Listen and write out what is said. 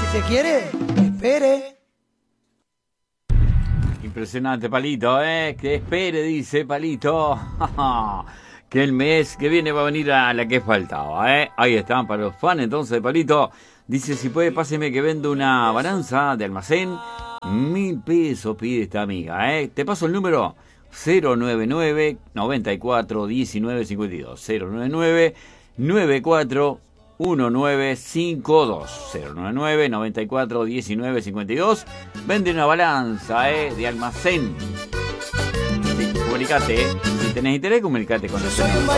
se quiere, espere. Impresionante, Palito, que espere, dice Palito. Que el mes que viene va a venir a la que faltaba, Ahí están para los fans, entonces, Palito. Dice, si puede, páseme que vendo una balanza de almacén. 1.000 pesos pide esta amiga, Te paso el número 099 94 19 52. 099 94 1952. 099 94 19 52. Vende una balanza, de almacén. Sí, comunicate, Si tenés interés, comunicate con nosotros.